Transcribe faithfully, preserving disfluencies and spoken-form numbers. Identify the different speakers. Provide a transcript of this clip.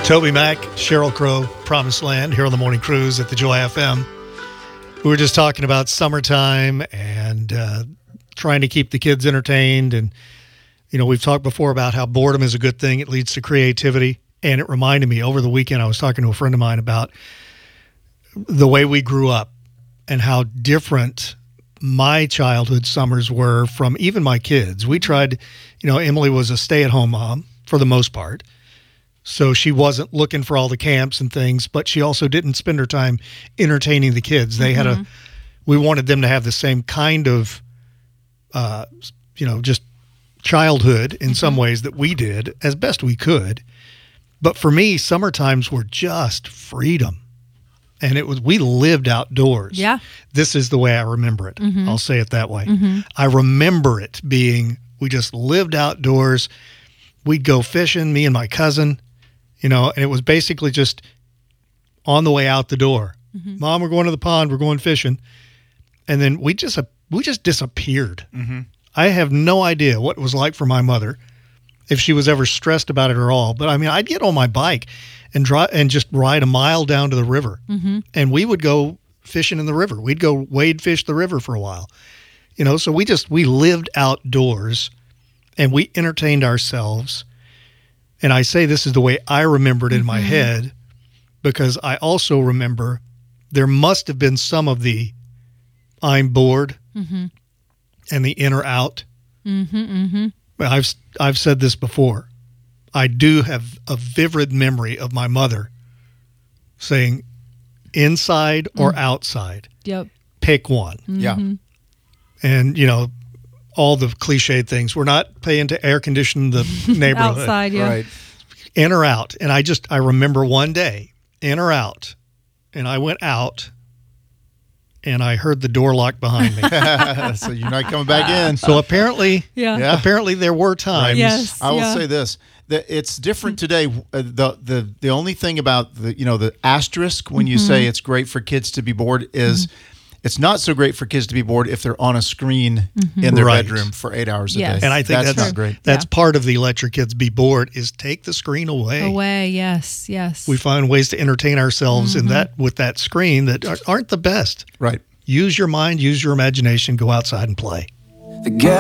Speaker 1: Toby Mac, Sheryl Crow, Promised Land, here on the Morning Cruise at the Joy F M. We were just talking about summertime and uh, trying to keep the kids entertained. And, you know, we've talked before about how boredom is a good thing. It leads to creativity. And it reminded me, over the weekend, I was talking to a friend of mine about the way we grew up and how different my childhood summers were from even my kids. We tried, you know, Emily was a stay-at-home mom for the most part. So she wasn't looking for all the camps and things, but she also didn't spend her time entertaining the kids. They mm-hmm. had a, we wanted them to have the same kind of, uh, you know, just childhood in mm-hmm. some ways that we did as best we could. But for me, summer times were just freedom. And it was, we lived outdoors.
Speaker 2: Yeah.
Speaker 1: This is the way I remember it. Mm-hmm. I'll say it that way.
Speaker 2: Mm-hmm.
Speaker 1: I remember it being, we just lived outdoors. We'd go fishing, me and my cousin. You know, and it was basically just on the way out the door. Mm-hmm. Mom, we're going to the pond. We're going fishing. And then we just we just disappeared. Mm-hmm. I have no idea what it was like for my mother, if she was ever stressed about it at all. But, I mean, I'd get on my bike and drive, and just ride a mile down to the river. Mm-hmm. And we would go fishing in the river. We'd go wade fish the river for a while. You know, so we just, we lived outdoors, and we entertained ourselves. And I say this is the way I remembered it in my mm-hmm. head, because I also remember there must have been some of the I'm bored mm-hmm. and the in or out.
Speaker 2: Mm-hmm, mm-hmm.
Speaker 1: I've I've said this before. I do have a vivid memory of my mother saying, inside or mm-hmm. outside.
Speaker 2: Yep.
Speaker 1: Pick one.
Speaker 2: Mm-hmm.
Speaker 3: Yeah.
Speaker 1: And, you know, all the cliched things. We're not paying to air condition the neighborhood.
Speaker 2: Outside, yeah.
Speaker 3: Right.
Speaker 1: In or out. And I just, I remember one day, in or out. And I went out, and I heard the door lock behind me.
Speaker 3: So you're not coming back in.
Speaker 1: So apparently,
Speaker 2: Yeah.
Speaker 3: Yeah.
Speaker 1: apparently there were times.
Speaker 2: Yes.
Speaker 3: I will
Speaker 2: yeah.
Speaker 3: say this: that it's different today. Uh, the the the only thing about the you know the asterisk when you
Speaker 2: Mm-hmm.
Speaker 3: say it's great for kids to be bored is. Mm-hmm. It's not so great for kids to be bored if they're on a screen mm-hmm. in their
Speaker 1: Right.
Speaker 3: bedroom for eight hours a
Speaker 2: Yes.
Speaker 3: day.
Speaker 1: And I think that's,
Speaker 3: that's not great.
Speaker 1: That's
Speaker 2: Yeah.
Speaker 1: part of the Let Your Kids Be Bored is take the screen away.
Speaker 2: Away, yes, yes.
Speaker 1: We find ways to entertain ourselves
Speaker 2: Mm-hmm.
Speaker 1: in that with that screen that aren't the best.
Speaker 3: Right.
Speaker 1: Use your mind, use your imagination, go outside and play.
Speaker 4: The